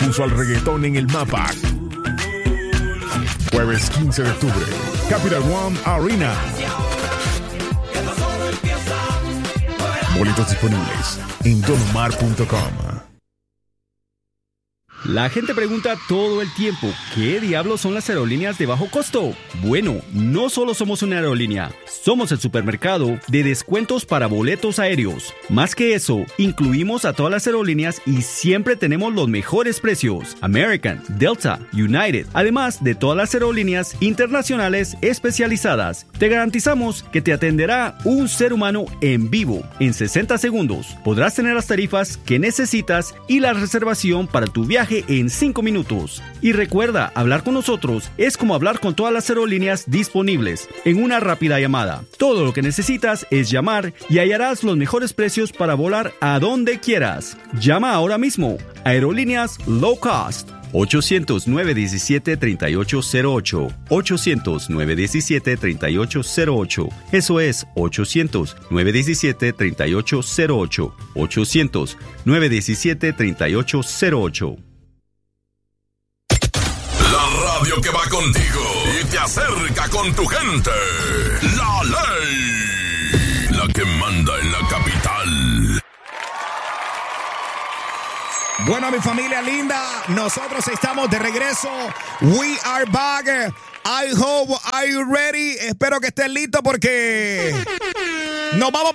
puso al reggaetón en el mapa. Jueves 15 de octubre, Capital One Arena. Boletos disponibles en donomar.com. La gente pregunta todo el tiempo, ¿qué diablos son las aerolíneas de bajo costo? Bueno, no solo somos una aerolínea, somos el supermercado de descuentos para boletos aéreos. Más que eso, incluimos a todas las aerolíneas y siempre tenemos los mejores precios. American, Delta, United, además de todas las aerolíneas internacionales especializadas. Te garantizamos que te atenderá un ser humano en vivo. En 60 segundos podrás tener las tarifas que necesitas y la reservación para tu viaje en 5 minutos. Y recuerda, hablar con nosotros es como hablar con todas las aerolíneas disponibles en una rápida llamada. Todo lo que necesitas es llamar y hallarás los mejores precios para volar a donde quieras. Llama ahora mismo. Aerolíneas Low Cost. 800-917-3808. 800-917-3808. Eso es 800-917-3808. 800-917-3808. La radio que va contigo y te acerca con tu gente. La ley. La que manda en la capital. Bueno, mi familia linda, nosotros estamos de regreso. We are back. I hope, are you ready? Espero que estén listos porque nos vamos